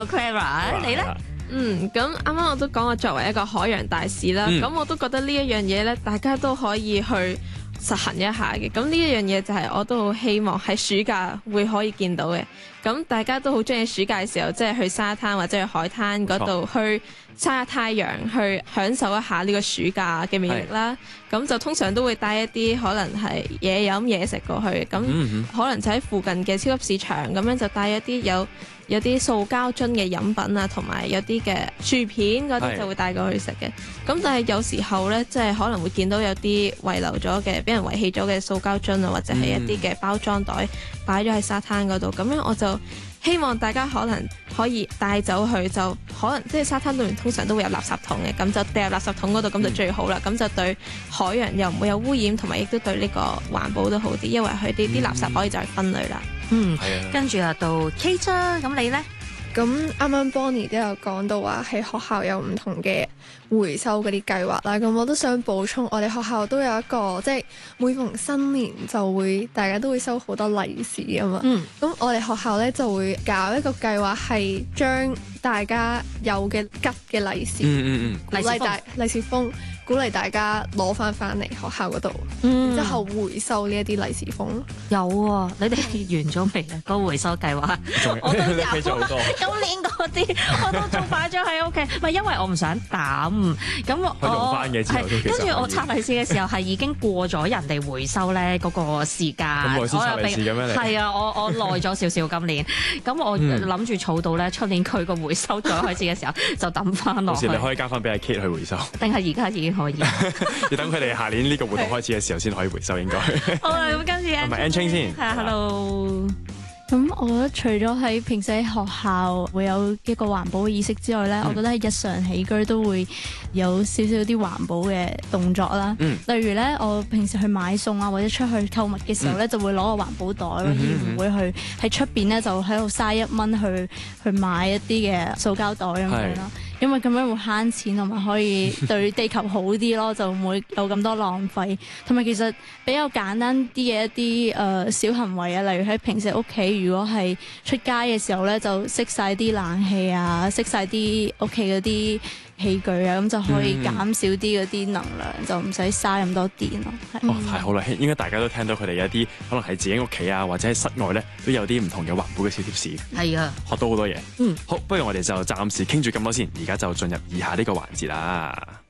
Clara，你咧？ 咁啱啱我都講我作為一個海洋大使啦，咁我都覺得呢一樣嘢咧，大家都可以去實行一下嘅。咁呢一樣嘢就係我都好希望喺暑假會可以見到嘅。咁大家都好中意暑假嘅時候，即係去沙灘或者去海灘嗰度去曬下太陽，去享受一下呢個暑假嘅魅力啦。咁就通常都會帶一啲可能係嘢飲嘢食過去，咁可能就喺附近嘅超級市場咁樣就帶一啲有啲塑膠樽嘅飲品啊，同埋有啲嘅薯片嗰啲就會帶過去食嘅。咁但係有時候呢，即係可能會見到有啲遺留咗嘅、俾人遺棄咗嘅塑膠樽啊，或者係一啲嘅包裝袋擺咗喺沙灘嗰度。咁樣我就希望大家可能可以帶走去，就可能即係沙灘裏面通常都會有垃圾桶嘅，咁就掉入垃圾桶嗰度，咁就最好啦。咁就對海洋又唔會有污染，同埋亦都對呢個環保都好啲，因為佢啲垃圾可以再分類啦。 跟住啊到 Kate 啦，咁你咧？ 咁啱啱 Bonnie 都有講到話喺學校有唔同嘅回收嗰啲計劃啦，咁我都想補充，我哋學校都有一個即係每逢新年就會大家都會收好多利是啊嘛。咁我哋學校咧就會搞一個計劃，係將大家有嘅吉嘅利是，利是封，鼓勵大家攞翻嚟學校嗰度，然之後回收呢一啲利是封。 有啊，你哋完咗未啊？嗰個回收計劃我都有做好多。 今年嗰啲我都仲擺咗喺屋企，唔係因為我唔想抌，咁我用翻嘅之後都其實跟住我拆利是嘅時候係已經過咗人哋回收咧嗰個時間， 咁耐先拆利是嘅咩？ 係啊，我耐咗少少今年，咁我諗住儲到咧出年佢個回收再開始嘅時候就抌翻落去。 到時你可以交翻俾阿 Kate 去回收， 定係而家已經可以？ 要等佢哋下年呢個活動開始嘅時候先可以回收應該。 好啦，咁跟住係咪 Ann Ching 先？ 係啊 ，Hello。 咁我覺得除咗喺平時喺學校會有一個環保嘅意識之外咧，我覺得喺日常起居都會有少少啲環保嘅動作啦。例如咧，我平時去買餸啊，或者出去購物嘅時候咧，就會攞個環保袋，而唔會去喺出邊咧就喺度嘥1蚊去買一啲嘅塑膠袋咁樣啦。因為咁樣會慳錢，同埋可以對地球好啲咯，就唔會有咁多浪費。同埋其實比較簡單啲嘅一啲小行為啊，例如喺平時屋企，如果係出街嘅時候咧，就熄晒啲冷氣啊，熄晒啲屋企嗰啲器具啊，咁就可以減少啲嗰啲能量，就唔使嘥咁多電咯。 太好啦！應該大家都聽到佢哋有啲可能係自己屋企啊，或者喺室外咧都有啲唔同嘅環保嘅小貼士。 係啊， 學到好多嘢。好，不如我哋就暫時傾住咁多先，而家就進入以下呢個環節啦。